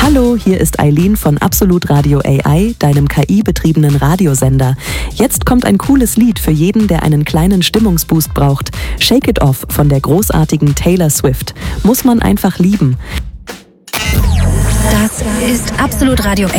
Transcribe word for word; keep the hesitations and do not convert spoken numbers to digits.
Hallo, hier ist Eileen von Absolut Radio A I, deinem K I-betriebenen Radiosender. Jetzt kommt ein cooles Lied für jeden, der einen kleinen Stimmungsboost braucht. Shake It Off von der großartigen Taylor Swift. Muss man einfach lieben. Das ist Absolut Radio A